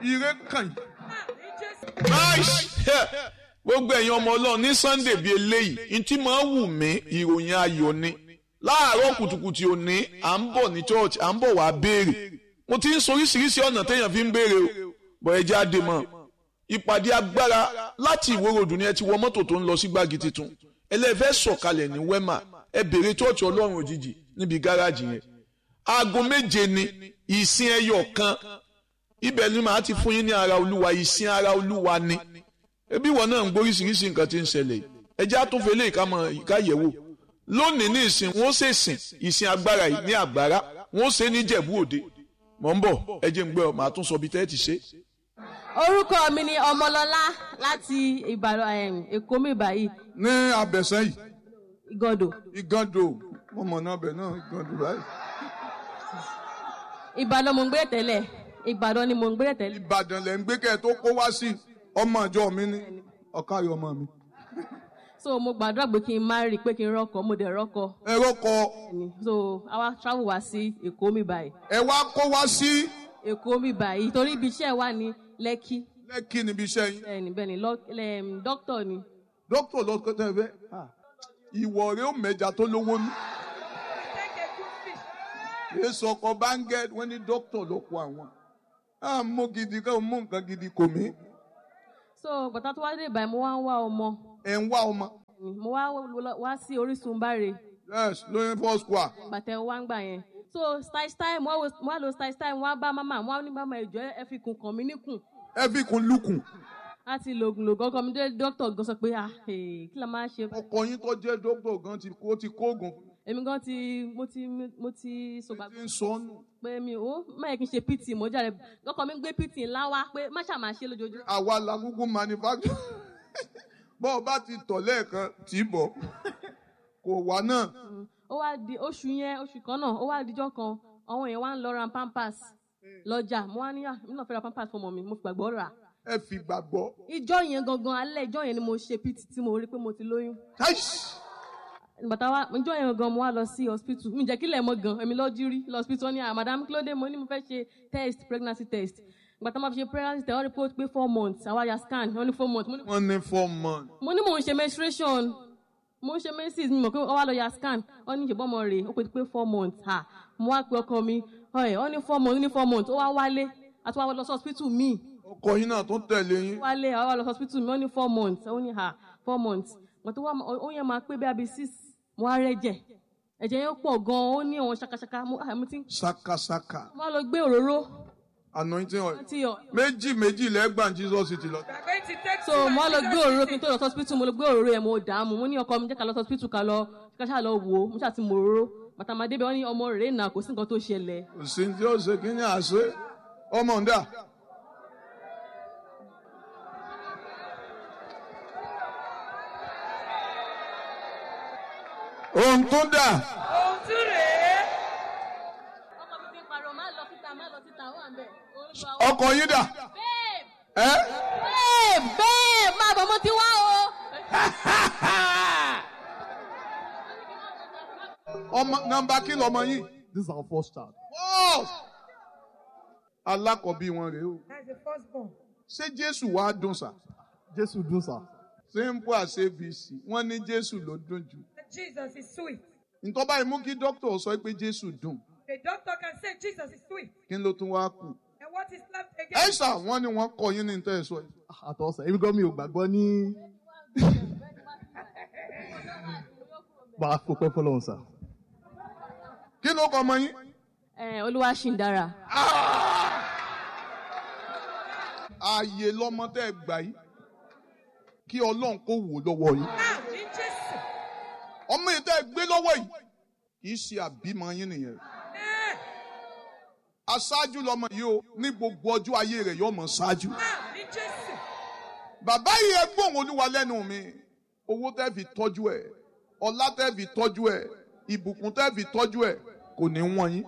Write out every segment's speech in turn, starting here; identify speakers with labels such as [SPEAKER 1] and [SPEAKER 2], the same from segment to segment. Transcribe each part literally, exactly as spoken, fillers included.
[SPEAKER 1] ire kàn yín. Nice. Gbogbo ẹ̀yin ọmọ Ọlọ́run ní Sunday bíi eléyìí ntí máa wù mí ìròyìn ayọ̀ ni láàárọ̀ kùtùkùtù òní à ń bọ̀ ní church à ń bọ̀ wá béèrè mo ti ń sọ oríṣiríṣi ọ̀nà téèyàn fi ń béèrè o bọ̀ ẹ jáde mọ́ ìpàdé agbára láti ìwòròdù ni ẹ ti wọ mọ́tò tó ń lọ sí gbági tuntun ẹlẹ́fẹ́ sọ̀kalẹ̀ ní wema ẹ béèrè church Ọlọ́run òjijì níbi gáràjì yẹn aago méje ni ìsìn ẹyọ kan ibẹ̀ ni màá ti fún yín ní ara Olúwa ìsìn ara Olúwa ni ebi wọn náà ń gbóríṣiríṣi nǹkan tí ń ṣẹlẹ̀ ẹjẹ́ àtúnfẹ́lẹ́ ìkámọ̀ ìkáyẹ̀wò lónìí ní ìsìn wọn ó ṣe ìsìn ìsìn agbára yìí ní àgbára wọn ó ṣe ní Ìjẹ̀bú Òde mọ̀ ń bọ̀ ẹjẹ́ ń gbé ọ màá tún sọ bí tẹ́ ti ṣe.
[SPEAKER 2] Orúkọ mi ni Ọmọlọ́lá láti Ìbàdàn Èkó mi báyìí.
[SPEAKER 1] Ní Abẹ́sán yìí.
[SPEAKER 2] Ìgàndò.
[SPEAKER 1] Ìgàndò wọn mọ̀ náà bẹ̀ náà Ìgàndò báyìí.
[SPEAKER 2] Ìbàdàn mo ń gbé tẹ́lẹ̀ Ìbàdàn ni mo ń gbé tẹ́lẹ̀.
[SPEAKER 1] Ìbàdàn lẹ̀ ń gbé kẹ́ ẹ tó kó wá sí ọmọ ìjọ mi ní ọ̀kárí ọmọ mi.
[SPEAKER 2] So mo gbàdúrà pé kí n má rí i pé kí n rọ́kọ mo dẹ̀ rọ́kọ.
[SPEAKER 1] Ẹ rọ́kọ.
[SPEAKER 2] So àwa travel wá sí Èkó mi báyìí.
[SPEAKER 1] Ẹ wá kó wá sí.
[SPEAKER 2] Èkó mi báyìí torí ibi iṣẹ́ wà ní Lẹ́kí.
[SPEAKER 1] Lẹ́kí níbi iṣẹ́ yín.
[SPEAKER 2] Bẹ́ẹ̀ni bẹ́ẹ̀ni dókítà ni.
[SPEAKER 1] Dókítà lọ́kọ́ tẹ́ ẹ fẹ́. Ìwọ̀ rẹ̀ ó mẹ́ja tó lówó ní. Èso ọkọ̀ báńgẹ́t wọ́n ní dókítà ló kó àwọn. Mú gidi ká mú nǹkan gidi kò mí.
[SPEAKER 2] So bàtà tó wá dé ìbàyìí mo wá ń wá ọmọ.
[SPEAKER 1] Ẹ̀ ń wá ọmọ.
[SPEAKER 2] Mo wá wá sí Orísun Báre.
[SPEAKER 1] Yes, lóyún four square.
[SPEAKER 2] Bàtà wá ń gbà yẹn. So style style mo wá lo style style mo wá bá mama mo wá ní mama ìjọ ẹ fi kun kàn mí níkùn.
[SPEAKER 1] Ẹ fi kun lukùn.
[SPEAKER 2] A ti lògùn lògùn ọkọ mi dé dókítà gan sọ pé ah kí la máa ṣe.
[SPEAKER 1] Ọkọ yín tó jẹ́ dókítà gan ti kó ti kóògùn.
[SPEAKER 2] Èmi gan ti mo ti mo ti sọgbà.
[SPEAKER 1] Ti ń sọnù.
[SPEAKER 2] Pé mi ò má yẹ kí n ṣe P T mo jáde ọkọ mi gbé P T ńlá wá pé má ṣàmà ṣe lójoojúmọ́.
[SPEAKER 1] Àwa la gúgú manufacture. Bọ́ ọ bá ti tọ̀ lẹ́ẹ̀kan tì í bọ̀ kò wá náà.
[SPEAKER 2] Ó wá di oṣù yẹn oṣù kan náà ó wá dijọ́ kan àwọn èèyàn wá ń lọ ra pampers lọ́jà mo wá níyà mi náà fẹ́ ra pampers fún ọmọ mi mo fi gbàgbọ́ rà.
[SPEAKER 1] Ẹ fi gbàgbọ́.
[SPEAKER 2] Ìjọ yẹn gangan alẹ́ ìjọ yẹn ni mo ṣe P T tí mo rí pé mo ti lóyún. Bàtà wa ìjọ yẹn gangan mo wá lọ sí hospital mi jẹ́ kílẹ̀ mọ́ gan èmi lọ́ọ́ jírí lọ hospital ní à madam kílódé mo ní mo fẹ́ ṣe test pregnancy test gbàtà máa fi ṣe pregnancy test wọ́n rí pé ó pé four months àwa ya scan wọ́n ní four months.
[SPEAKER 1] Wọ́n ní four months.
[SPEAKER 2] Mo ní mò ń ṣe menstruation mo ń ṣe menses mi mọ̀ pé ó wá lọ ya scan wọ́n ní ìṣèbọn ọmọ rẹ̀ ó pé pé four months ha mo wá pe ọkọ mi ọ̀ẹ́ wọ́n ní four months ní four months ó wá wálé àti wá lọ sí hospital mi.
[SPEAKER 1] Ọkọ yín náà tó tẹ̀lé yín.
[SPEAKER 2] Wálé àwọn wá lọ sí hospital mi wọ́n ní four months ó ní ha four months gbàtà ó yẹn máa pé bí abi six mo wá rẹ́jẹ̀ ẹ̀jẹ̀ yẹn pọ̀ gan-an ó ní àwọn ṣakaṣaka mo ti.
[SPEAKER 1] ṣakaṣaka.
[SPEAKER 2] mo wá lọ gbé òróró.
[SPEAKER 1] anointing oil. méjì méjì lẹ́gbàá Jesus ti lọ.
[SPEAKER 2] so mo wá lọ gbé òróró kí n tó lọ sí hospital mo lọ gbé òróró yẹn mo dààmú mo ní ọkọ mi jẹ́ ká lọ sí hospital ká lọ ká ṣáà lọ wò ó mo ṣáà ti mọ òróró màtàmádé bẹ́ẹ̀ wọ́n ní ọmọ rẹ̀ náà kò sí nǹkan tó ṣẹlẹ̀.
[SPEAKER 1] kò sí ní tí ó ṣe kí ni àṣẹ ọmọ ń dà. ohun tó dà.
[SPEAKER 3] ohun tó rèé.
[SPEAKER 2] ọkọ mi fi ń pariwo má lọ síta má lọ síta ó wà ń bẹ̀.
[SPEAKER 1] ọkọ yín dà.
[SPEAKER 2] babe.
[SPEAKER 1] ẹ.
[SPEAKER 2] babe babe máa bọ̀ mo ti wá o.
[SPEAKER 1] ọmọ nọ́mbà kí lọmọ yín.
[SPEAKER 4] This is our first child.
[SPEAKER 1] First. Alákọ̀ọ́bí wọn rèé o.
[SPEAKER 3] That's the firstborn.
[SPEAKER 1] Ṣé Jésù wàá dùn sà?
[SPEAKER 4] Jésù dùn sà.
[SPEAKER 1] Simple as A B C. Wọ́n ní Jésù ló dùn jù.
[SPEAKER 3] Jesus is sweet.
[SPEAKER 1] Ntọ́ báyìí mú kí dókítà sọ pé Jésù dùn.
[SPEAKER 3] The doctor can say Jesus is sweet.
[SPEAKER 1] Kí ló tún wá kù?
[SPEAKER 3] And what is left again?
[SPEAKER 1] Ẹ ṣà wọ́n ní wọ́n kọ yín ní tẹ́ ẹ sọ yìí.
[SPEAKER 4] Àtọ̀sẹ̀ èmi gan mi ò gbàgbọ́ ní. Bá a fò pẹ́ fọlọ́run sà.
[SPEAKER 1] Kí ló kọ ọmọ yín?
[SPEAKER 2] ẹ Olúwa ṣì ń dára.
[SPEAKER 1] Ààyè lọmọ tẹ́ ẹ gbà yìí. Kí Ọlọ́run kó wò lọ́wọ́ yín. Ọmọ yìí tẹ́ ẹ gbé lọ́wọ́ yìí. Kì í ṣe àbímọ yín nìyẹn. Aṣáájú lọmọ yìí o ní gbogbo ọjọ́ ayé rẹ̀ yóò mọ̀ ṣáájú. Bàbá yìí ẹ gbóhùn Olúwa lẹ́nu mi. Owó tẹ́ fi tọ́jú ẹ̀. Ọlá tẹ́ fi tọ́jú ẹ̀. Ìbùkún tẹ́ fi tọ́jú ẹ̀. Kò ní wọ́n yín.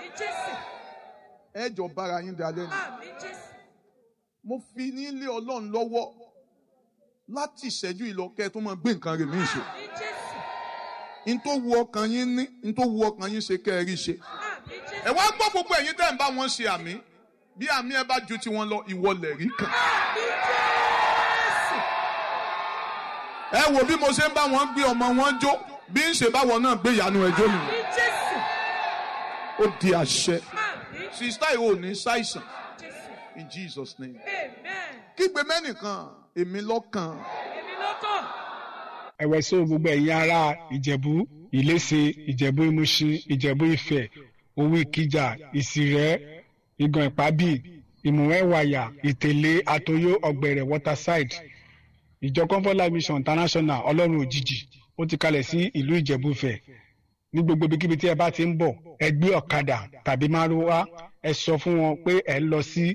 [SPEAKER 1] Ẹ jọ bára yín dalẹ́ ni. Mo fi nílé Ọlọ́run lọ́wọ́ láti ìṣẹ́jú ìlọ́kẹ́ tó máa gbé nǹkan rẹ̀ mí ṣe. N tó wu ọkàn yín ní, n tó wu ọkàn yín ṣe kẹ́ ẹ rí ṣe. Ẹ wá gbọ́ gbogbo ẹ̀yin tẹ́ ń bá wọn ṣe àmì. bí àmì ẹ bá ju tiwọn lọ ìwọlẹ̀ rí kan. ẹ wo bí mo ṣe ń bá wọn gbé ọmọ wọn jó bí ń ṣe báwọn náà gbé ìyanu ẹjọ́ mi. ó di àṣẹ. sista ìwọ ò ní ṣàìsàn. in Jesus name. kígbe mẹ́nìkan èmi lọ́kàn.
[SPEAKER 3] Èmi lọ́kàn.
[SPEAKER 5] ẹ̀wẹ̀ sọ gbogbo ẹ̀yin ará ìjẹ̀bú ìléṣe ìjẹ̀bú ìmúṣin ìjẹ̀bú ìfẹ́ owó ìkìjà ìsìrẹ́ ìgàn ìpábì ìmùwẹ́wàyà ìtẹ̀lé àtòyó ọ̀gbẹ̀rẹ̀ waterside ìjọ comfort life mission international ọlọ́run òjijì ó ti kalẹ̀ sí ìlú ìjẹ̀bú ìfẹ́ ní gbogbo ibikíbi tí ẹ bá ti ń bọ̀ ẹ gbé ọ̀kadà tàbí márúwá ẹ sọ fún wọn pé ẹ ń lọ sí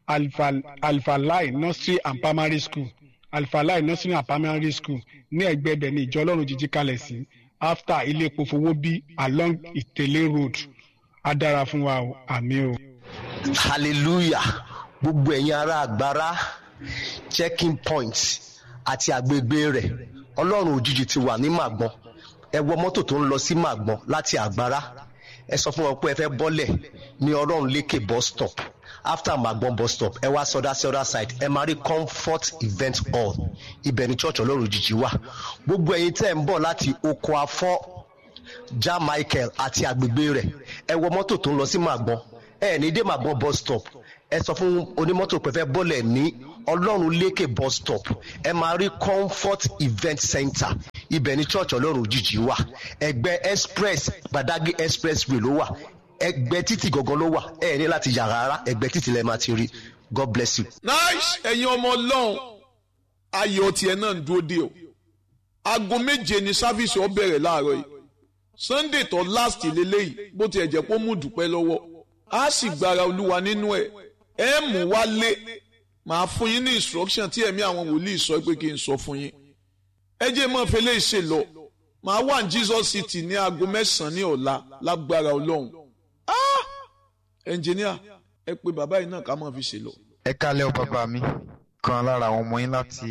[SPEAKER 5] alfalai nursery and primary school alfalai nursery and primary school ní ẹ̀gbẹ́ ibẹ̀ ní ìjọ ọlọ́run òjijì kalẹ̀ sí after ilé epo fowó bí along ìtẹ̀lé road á dára fún wa o àmín o.
[SPEAKER 6] hallelujah gbogbo ẹ̀yin ará àgbára checking point àti àgbègbè rẹ̀ ọlọ́run òjijì ti wà ní màgbọ́n ẹ wọ mọ́tò tó ń lọ sí màgbọ́n láti àgbára ẹ sọ fún wọn pé ẹ fẹ́ bọ́lẹ̀ ní ọlọ́run lékè bus stop after màgbọ́n bus stop ẹ wá sọdá sí other side ẹ máa rí comfort event hall ibẹ̀ ní church ọlọ́run òjijì wà gbogbo ẹ̀yin tẹ́ ń bọ̀ láti oko afọ́ ja michael àti àgbègbè rẹ̀ ẹ wọ mọ́tò tó ń lọ sí màgbọ́n ẹ ní dé màgbọ́n bus stop ẹ sọ fún onímọ́tò pé fẹ́ bọ́lẹ̀ ní ọlọ́run lékè bus stop ẹ máa rí comfort event center ibẹ̀ ní church ọlọ́run òjijì wà ẹgbẹ́ express gbadagbe expressway ló wà ẹgbẹ́ títì gangan ló wà ẹ ní láti yà rárá ẹgbẹ́ títì lẹ́ẹ̀ máa ti rí god bless you.
[SPEAKER 1] nice ẹ̀yin ọmọ ọlọ́run ayọ̀ tiẹ̀ náà ń dúró dé o aago méje ni sáfíìsì ó bẹ̀rẹ̀ láàárọ̀ yìí sunday tó last lélẹ́yìí bó tiẹ̀ jẹ́ pé ó mú dúpẹ́ lọ́wọ́ á sì gbára olúwa nínú ẹ̀ ẹ mú wálé màá fún yín ní instruction tí ẹ̀mí àwọn wòlíì sọ pé kí n sọ fún yín ẹ jẹ́ mọ́ fẹlẹ́ ṣe lọ màá wà ní Jesus City ní aago mẹ́sàn-án ní ọ̀la lágbára ọlọ́run ah ẹnjìníà ẹ pé bàbá yìí náà ká máa fi ṣe lọ.
[SPEAKER 7] ẹ kálẹ́ o bàbá mi kan lára àwọn ọmọ yín láti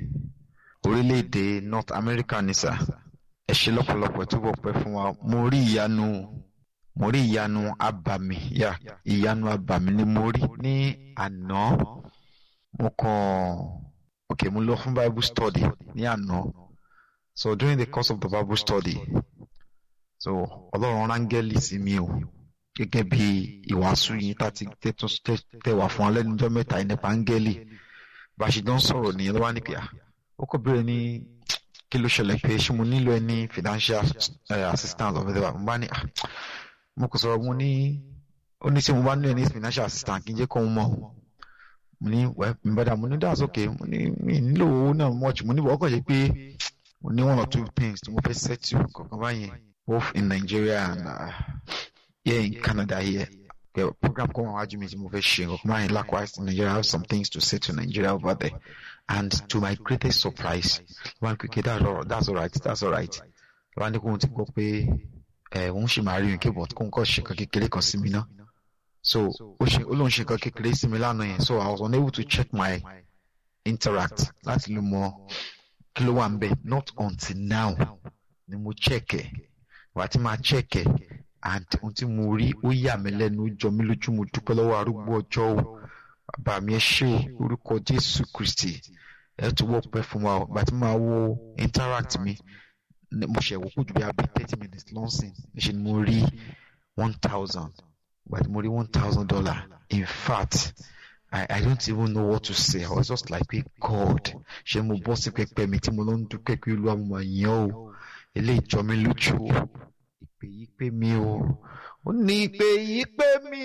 [SPEAKER 7] orílẹ̀-èdè North America ní sà ẹ ṣe lọ́pọ̀lọpọ̀ tó bọ̀ pẹ́ fún wa mo rí ìyanu mo rí ìyanu abàmì yá ìyanu abàmì ni mo rí ní àná mo kàn ok mo lọ fún Bible study ní àná so during the course of the Bible study so ọlọ́run rángẹ́lì sí mi o gẹ́gẹ́ bí ìwàásù yìí tàti tẹ̀wà fún alẹ́ níjọ́ mẹ́ta nípa áńgẹ́lì bá a ṣe dán sọ̀rọ̀ nìyẹn ló wá ní pé ó kò béèrè ní kí ló ṣẹlẹ̀ pé ṣé mo nílò ẹni financial uh, assistance of the mo bá ní mo kò sọ̀rọ̀ mo ní ó ní tí mo bá nílò ẹni financial assistance kí n jẹ́ kó ń mọ̀ mo ní wẹ́ mbẹ́dà mo ní that's okay mo ní mi nílò owó náà much mo ní bọ́ ọkọ̀ ṣe pé mo ní one or two things tí mo fẹ́ settle kankan báyẹn both in Nigeria and uh, here in Canada here the program kan wájú mi tí mo fẹ́ ṣe kankan báyẹn likewise in Nigeria I have some things to say to Nigeria over there and to my greatest surprise one quick that's all that's all right that's all right wọn ní kó n ti gbọ́ pé ẹ òun ṣì máa rí mi kébọ̀ kó n kọ́ ṣe kan kékeré kan sí mi náà so ó ṣe ó lóun ṣe kan kékeré sí mi lánàá yẹn so I was unable to check my interact láti lè mọ kí ló wà ń bẹ̀ not until now ni mo check ẹ̀ wà á ti máa check ẹ̀ and ohun tí mo rí ó yà mí lẹ́nu ó jọ mí lójú mo dúpẹ́ lọ́wọ́ arúgbó ọjọ́ o bàbá mi ẹ ṣé o orúkọ Jésù Kristi ẹ tó wọ́ pẹ́ fún wa o bàtí máa wo interact mi mo ṣe wò kó ju bí abẹ́ thirty minutes lọ́sìn níṣẹ́ ni mo rí one thousand bàtí mo rí one thousand dollar in fact I, I don't even know what to say I was just like pé God ṣé mo bọ́ sí pẹpẹ mi tí mo lọ ń dúpẹ́ pé olúwa mo máa yàn o eléyìí jọ mí lójú o ìpè yìí pé mi o ó ní ìpè yìí pé mi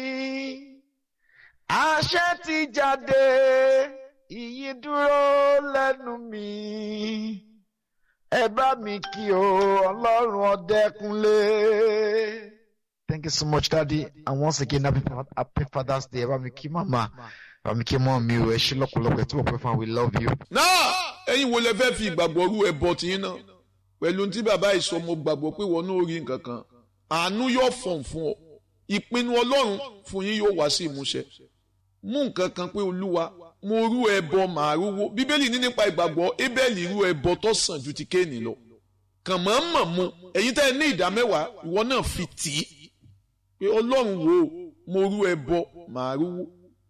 [SPEAKER 7] àṣẹ ti jáde ìyí dúró lẹ́nu mi ẹ bá mi kí o ọlọ́run ọdẹkùnlé. Thank you so much daddy and once again happy, happy Father's Day ẹ bá mi kí màmá ẹ bá mi kí mọ́ mi o ẹ ṣé lọ́pọ̀lọpọ̀ ẹ tí wọ́n pẹ́ fún wa we love you.
[SPEAKER 1] náà ẹ̀yin wo lẹ fẹ́ fi ìgbàgbọ́ rú ẹbọ tiyín náà pẹ̀lú tí bàbá ìsọ mo gbàgbọ́ pé wọn náà rí nǹkan kan àánú yóò fọ̀n fún ọ ìpinnu ọlọ́run fún yín yóò wá sí ìmúṣẹ mú nǹkan kan pé olúwa mo rú ẹbọ màá rúwó bíbélì ní nípa ìgbàgbọ́ Ébẹ́lì rú ẹbọ tó sàn ju ti Kéènì lọ kàn mọ́ mọ̀ mu ẹ̀yin tẹ́ ẹ ní ìdá mẹ́wàá ìwọ náà fi tì í pé ọlọ́run wo mo rú ẹbọ màá rúwó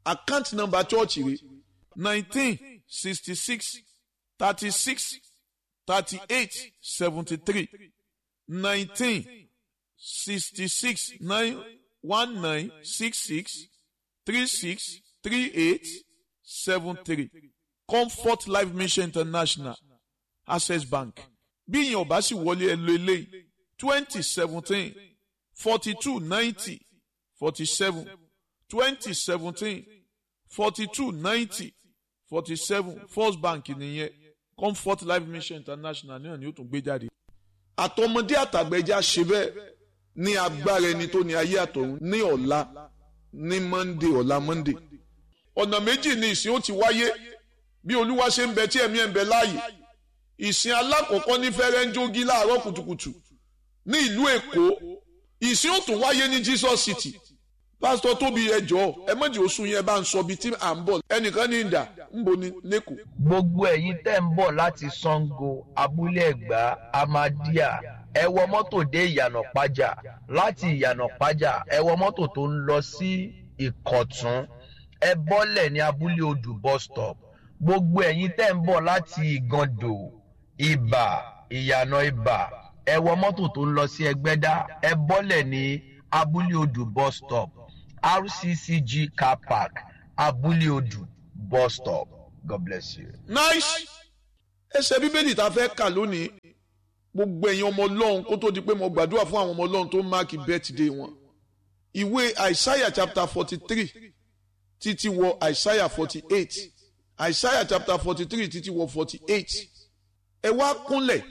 [SPEAKER 1] account number church rẹ̀ nineteen sixty six thirty six thirty eight seventy three nineteen sixty six nine one nine six six three six three eight seven three Comfort Life Mission International Access Bank. Bí ìyẹn ò bá sì wọlé ẹ lo eléyìí twenty seventeen forty two ninety forty seven twenty seventeen forty two ninety forty seven First Bank nìyẹn Comfort Life Mission International náà ni ó tún gbé jáde. Àtọmọdé àtàgbẹjà ṣe bẹ́ẹ̀ ní agbára ẹni tó ní ayé àtọ̀run ní ọ̀la ní Monday ọ̀la Monday. Ọ̀nà méjì ni ìsìn ó ti wáyé bí Olúwa ṣe ń bẹ tí ẹ̀mí ẹ̀ ń bẹ láàyè. Ìsìn alákọ̀ọ́kọ́ ní Fẹ́rẹ́ńjógí láàárọ̀ kùtùkùtù ní ìlú Èkó. Ìsìn ó tún wáyé ní Jesus City. Pásítọ̀ Tóbi ẹ jọ̀ọ́ ẹ mọ̀jì oṣù yẹn bá ń sọ bíi tí à ń bọ̀ ẹnìkan ní ìdá ń bo ní lẹ́kọ̀ọ́.
[SPEAKER 8] Gbogbo ẹ̀yin tẹ́ ń bọ̀ láti Sango, Abúlé Ẹ̀gbá, Amadíà, ẹ wọ mọ́tò dé Ìyànà Pájà, láti Ìyànà Pájà ẹ wọ mọ́tò tó ń lọ sí Ìkọ̀tún, ẹ bọ́lẹ̀ ní Abúlé Odù bus stop. Gbogbo ẹ̀yin tẹ́ ń bọ̀ láti Ìgàndò, Ìbà, Ìyànà Ìbà, ẹ wọ mọ́tò tó ń lọ sí Ẹgbẹ́dá, ẹ bọ́lẹ̀ ní Abúlé Odù bus stop. R C C G car park, Abúlé Odù bus stop. God bless you.
[SPEAKER 1] Nice. Ẹsẹ̀ Bíbélì tá a fẹ́ kà lónìí gbogbo ẹ̀yin ọmọ Ọlọ́run kó tó di pé mo gbàdúrà fún àwọn ọmọ Ọlọ́run tó máàkì birthday wọn. Ìwé Isaiah chapter forty-three títí wọ Isaiah forty-eight. Isaiah chapter forty-three títí wọ forty-eight. Ẹ wá kúnlẹ̀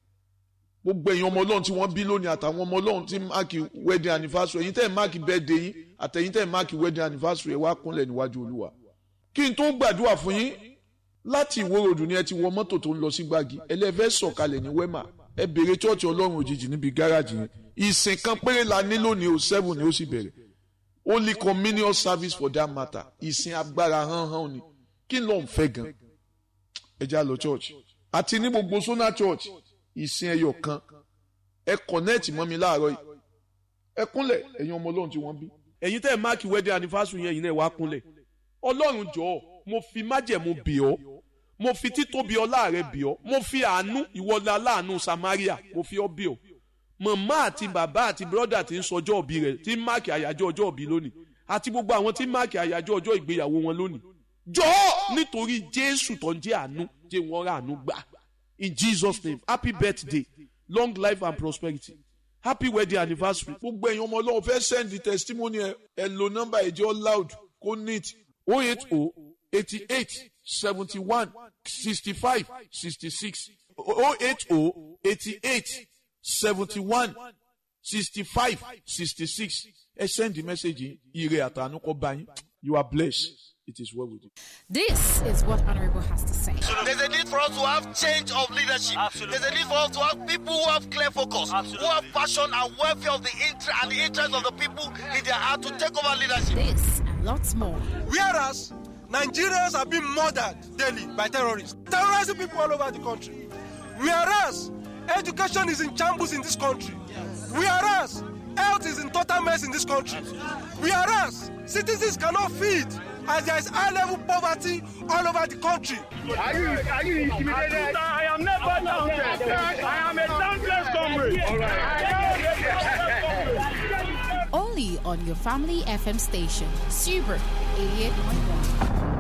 [SPEAKER 1] gbogbo ẹ̀yin ọmọ Ọlọ́run tí wọ́n bí lónìí àtàwọn ọmọ Ọlọ́run tí máàkì wedding anniversary ẹ̀yin tẹ́ ẹ̀ máàkì birthday yín àtẹ̀yin tẹ́ ẹ̀ máàkì wedding anniversary ẹ wá kúnlẹ̀ níwájú Olúwa. Kí n tó gbàdúrà fún yín láti Ìwó Road ni ẹ ti wọ mọ́tò tó ń lọ sí Gbági ẹlẹ́fẹ́ sọ̀kalẹ̀ ní Wema ẹ bèrè chọ́ọ̀chì Ọlọ́run òjijì níbi gáràjì yẹn. Ìsìn kan péré la ní lónìí o seven ni ó sì bẹ̀rẹ̀. Only communion service for that matter. Ìsìn agbára hàn hàn ni. Kí ló ń fẹ́ gan? Ẹ já lọ church. Àti ní gbogbo Sona church ìsìn ẹyọ kan ẹ connect mọ́ mi láàárọ̀ yìí. Ẹ kúnlẹ̀ ẹ̀yin ọmọ Ọlọ́run tí wọ́n bí. Ẹ̀yin tẹ́ ẹ máàkì wedding anniversary yẹn yìí náà wá kúnlẹ̀. Ọlọ́run jọ̀ọ́ mo fi májẹ̀mú bì ọ́. Mo fi títóbi ọlá rẹ bì ọ́. Mo fi àánú ìwọlá láàánú Samaria mo fi ọ́ bì ọ́. Màmá àti bàbá àti brọ́dà tí ń sọjọ́ òbí rẹ̀ tí ń máàkì àyájọ́ ọjọ́ òbí lónìí àti gbogbo àwọn tí ń máàkì àyájọ́ ọjọ́ ìgbéyàwó wọn lónìí. Jọ̀ọ́ nítorí Jésù tó ń jẹ́ àánú jẹ́ wọ́n rà àánú gbà. In Jesus' name, happy birthday, long life and prosperity. Happy wedding anniversary. Gbogbo ẹ̀yin ọmọ Ọlọ́run fẹ́ send the testimony ẹ ẹ lo nọ́mbà ẹ̀jẹ̀ loud kó neat oh eight oh eighty-eight seventy-one sixty-five sixty-six oh eight oh eighty-eight seventy-one sixty-five sixty-six. Ẹ send the message yìí ire àtàánú kó bá yín. You are blessed. It is well with you.
[SPEAKER 9] This is what Honorable has to say.
[SPEAKER 10] There's a need for us to have change of leadership. Absolutely. There's a need for us to have people who have clear focus, Absolutely. Who have passion and welfare of the interest and the interest of the people in their heart to take over leadership.
[SPEAKER 9] This and lots more.
[SPEAKER 11] Whereas Nigerians are being murdered daily by terrorists, terrorizing people all over the country. Whereas education is in shambles in this country. Whereas health is in total mess in this country. Whereas citizens cannot feed as there is high-level poverty all over the country.
[SPEAKER 12] Are you, are you intimidated? I am never downstairs. I am a downstairs comrade. All right.
[SPEAKER 9] Only on your family F M station, Super eighty-eight point one.